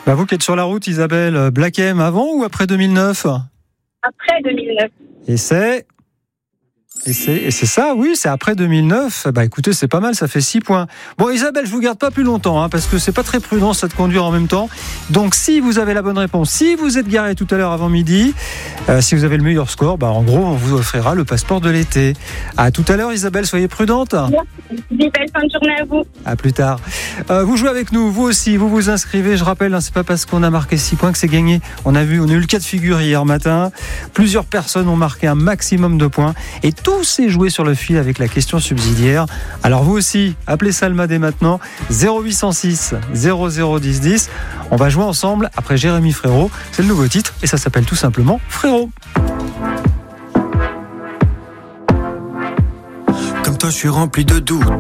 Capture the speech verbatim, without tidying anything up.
Bah vous qui êtes sur la route, Isabelle, Black M avant ou après deux mille neuf ? Après deux mille neuf. Et c'est... Et c'est, et c'est ça, oui, c'est après deux mille neuf. Bah écoutez, c'est pas mal, ça fait six points. Bon, Isabelle, je vous garde pas plus longtemps, hein, parce que c'est pas très prudent ça de conduire en même temps. Donc si vous avez la bonne réponse, si vous êtes garé tout à l'heure avant midi, euh, si vous avez le meilleur score, bah en gros, on vous offrira le passeport de l'été. À tout à l'heure, Isabelle, soyez prudente. Merci. Belle fin de journée à vous. À plus tard. Euh, vous jouez avec nous, vous aussi, vous vous inscrivez. Je rappelle, hein, c'est pas parce qu'on a marqué six points que c'est gagné. On a vu, on a eu le cas de figure hier matin. Plusieurs personnes ont marqué un maximum de points et tout s'est joué sur le fil avec la question subsidiaire. Alors vous aussi, appelez Salma dès maintenant, zéro huit cent six zéro zéro dix dix. On va jouer ensemble après Jérémy Frérot. C'est le nouveau titre et ça s'appelle tout simplement Frérot. Comme toi, je suis rempli de doutes.